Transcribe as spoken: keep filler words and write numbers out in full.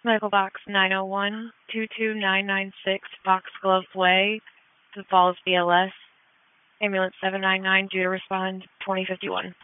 Medical box nine oh one, two two nine nine six Foxglove Way, Sioux Falls, B L S. Ambulance seven nine nine due to respond twenty fifty-one.